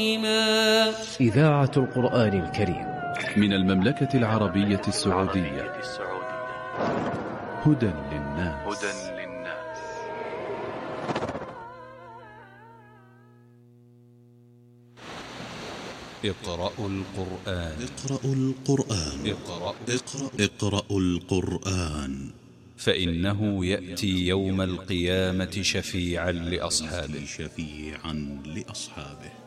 إذاعة القرآن الكريم من المملكة العربية السعودية. هدى للناس. اقرأوا القرآن. اقرأوا القرآن فإنه يأتي يوم القيامة شفيعا لأصحابه.